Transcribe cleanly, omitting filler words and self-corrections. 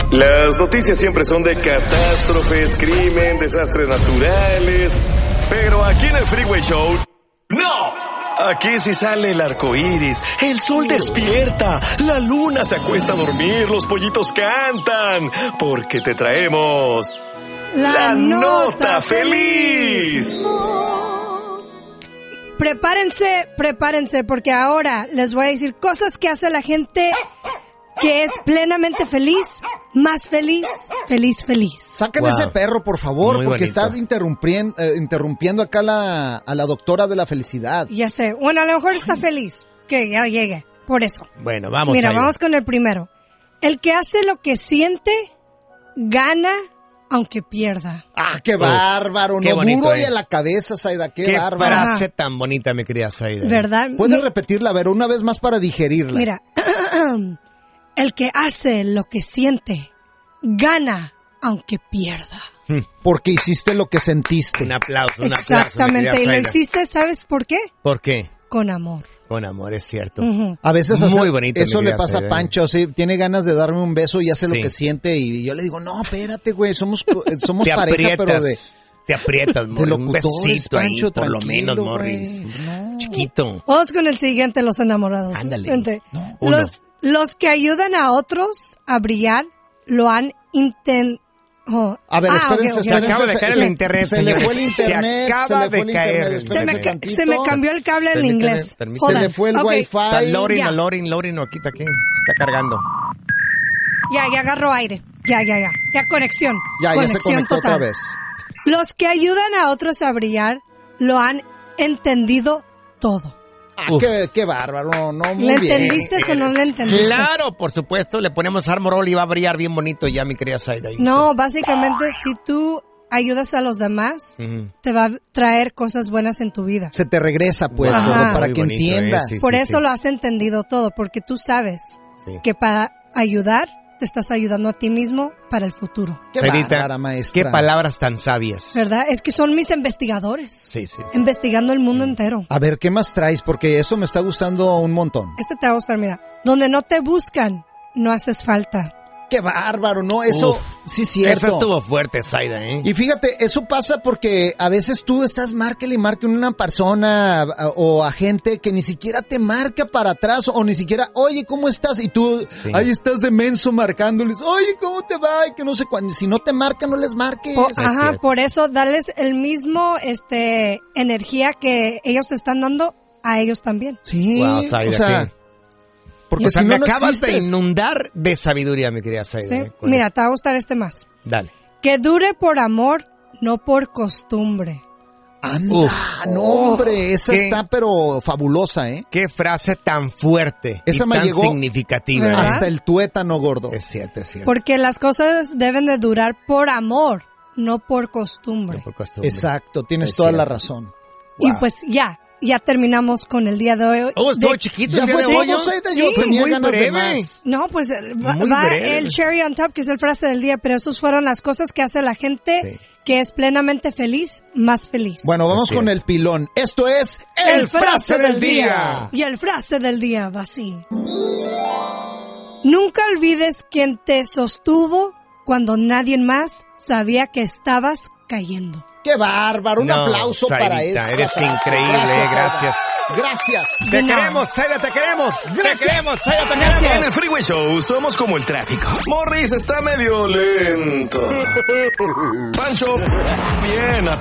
Las noticias siempre son de catástrofes, crimen, desastres naturales. Pero aquí en el Freeway Show, ¡no! Aquí sí sale el arco iris, el sol despierta, la luna se acuesta a dormir, los pollitos cantan, porque te traemos la nota feliz. Prepárense, porque ahora les voy a decir cosas que hace la gente que es plenamente feliz, más feliz. Saquen ese perro, por favor, muy porque bonito. está interrumpiendo acá a la doctora de la felicidad. Ya sé, bueno, a lo mejor está feliz que ya llegue, por eso. Bueno, vamos. Mira, Aida. vamos con el primero. El que hace lo que siente, gana aunque pierda. ¡Ah, qué bárbaro! qué No, bonito, duro y a la cabeza, Zaida, qué bárbaro. Frase tan bonita, mi querida Zaida. ¿Verdad? ¿Puedes repetirla, a ver, una vez más para digerirla? Mira, el que hace lo que siente, gana aunque pierda. Porque hiciste lo que sentiste. Un aplauso, mi Exactamente, querida y lo Zaida. hiciste, ¿sabes por qué? ¿Por qué? Con amor. Con amor, es cierto. A veces Muy bonito, eso mi le querida pasa a Zaida. Pancho, sí, tiene ganas de darme un beso y hace Sí. lo que siente y yo le digo, no, espérate, güey, somos Te pareja, aprietas, pero de te aprietas, Morris. Un locutores, besito ahí, Pancho, por lo tranquilo, menos, Morris. güey. No. Chiquito. Vamos con el siguiente, los enamorados. Ándale. Vente. No. Uno. Los que ayudan a otros a brillar lo han intentado. A ver, espérense, ok. Se acaba de caer el internet, se le señores. fue el internet, Se acaba le fue de el caer. internet, espérense tantito. Se me cambió el cable en Permíteme, inglés. permíteme. Se le fue el Ok. wifi. Está loading, Ya. loading, aquí está, aquí. Se está cargando. Ya agarró aire. Ya. Ya conexión. Ya se Conexión conectó total. otra vez. Los que ayudan a otros a brillar lo han entendido todo. Ah, Uf. qué bárbaro, no, muy ¿Le bien. entendiste o no le entendiste? Claro, por supuesto. Le ponemos Armor All y va a brillar bien bonito ya, mi querida Zaida. No, básicamente si tú ayudas a los demás, Ujú. te va a traer cosas buenas en tu vida. Se te regresa, pues, Ajá. todo para Muy que bonito, entiendas. sí, Por sí, eso sí. lo has entendido todo, porque tú sabes Sí. que para ayudar te estás ayudando a ti mismo para el futuro. Qué Zaidita, bárbara, maestra. qué palabras tan sabias. ¿Verdad? Es que son mis investigadores. Sí. Investigando el mundo entero. A ver, ¿qué más traes? Porque eso me está gustando un montón. Este te va a gustar, mira. Donde no te buscan, no haces falta. Qué bárbaro, ¿no? Eso Uf. sí es cierto. Eso estuvo fuerte, Zaida, ¿eh? Y fíjate, eso pasa porque a veces tú estás márquele y marque una persona o a gente que ni siquiera te marca para atrás o ni siquiera, oye, ¿cómo estás? Y tú Sí. ahí estás de menso marcándoles, oye, ¿cómo te va? Y que no sé cuándo. Si no te marcan, no les marques. cierto. Por eso darles el mismo energía que ellos te están dando a ellos también. Sí, Wow, Zaida, o sea, ¿qué? porque O sea, si me no, no acabas de existes. inundar de sabiduría, mi querida Zaida. ¿Sí? con Mira, eso. te va a gustar este más. Dale. Que dure por amor, no por costumbre. Anda, Uf. no, hombre, esa ¿Qué? está pero fabulosa, ¿eh? Qué frase tan fuerte Esa y me tan llegó significativa. ¿verdad? ¿eh? Hasta el tuétano gordo. Es cierto, es cierto. Porque las cosas deben de durar por amor, no por costumbre. No por costumbre. Exacto, tienes Es toda cierto. la razón. Y Wow. pues ya terminamos con el día de hoy. Oh, estuvo chiquito el Ya día fue de hoy. todo, ¿no? Zaida, Sí. yo Fue tenía muy ganas de breve. más. No, pues Muy va breve. el cherry on top, que es el frase del día, pero esos fueron las cosas que hace la gente Sí. que es plenamente feliz, más feliz. Bueno, vamos Así con es. el pilón. Esto es el frase del día. Y el frase del día va así. Nunca olvides quien te sostuvo cuando nadie más sabía que estabas cayendo. ¡Qué bárbaro! Un No, aplauso para Zaidita, eso. eres increíble, gracias. Gracias. Te queremos, Zaida, te queremos. Gracias. Te queremos, Zaida, te En queremos. el Freeway Show somos como el tráfico. Morris está medio lento. Pancho, bien